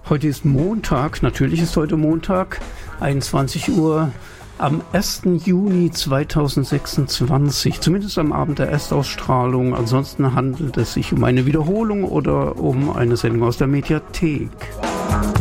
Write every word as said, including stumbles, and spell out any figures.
Heute ist Montag, natürlich ist heute Montag, einundzwanzig Uhr am ersten Juni zweitausendsechsundzwanzig, zumindest am Abend der Erstausstrahlung. Ansonsten handelt es sich um eine Wiederholung oder um eine Sendung aus der Mediathek.